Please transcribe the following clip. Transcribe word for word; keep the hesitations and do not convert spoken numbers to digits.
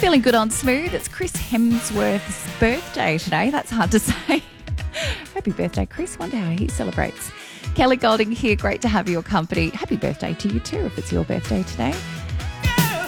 Feeling good on Smooth. It's Chris Hemsworth's birthday today. That's hard to say. Happy birthday, Chris. Wonder how he celebrates. Kelly Golding here. Great to have your company. Happy birthday to you too if it's your birthday today.